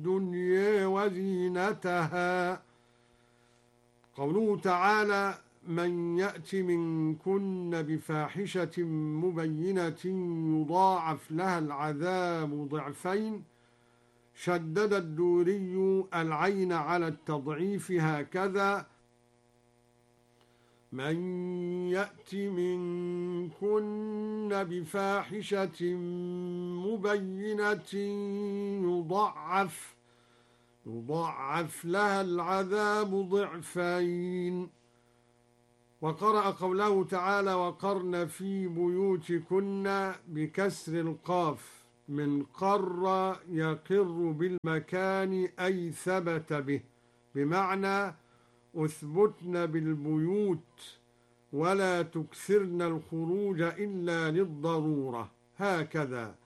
الدنيا وزينتها. قوله تعالى: من يأت منكن بفاحشة مبينة يضاعف لها العذاب ضعفين. شدد الدوري العين على التضعيف هكذا: من يأت منكن بفاحشة مبينة يضاعف لها العذاب ضعفين. وقرأ قوله تعالى: وقرن في بيوتكن بكسر القاف من قر يقر بالمكان أي ثبت به، بمعنى أثبتن بالبيوت ولا تكثرن الخروج إلا للضرورة، هكذا